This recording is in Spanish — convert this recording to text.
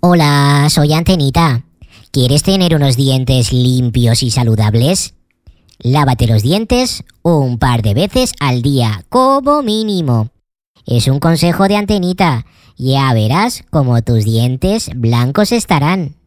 Hola, soy Antenita. ¿Quieres tener unos dientes limpios y saludables? Lávate los dientes un par de veces al día, como mínimo. Es un consejo de Antenita. Ya verás cómo tus dientes blancos estarán.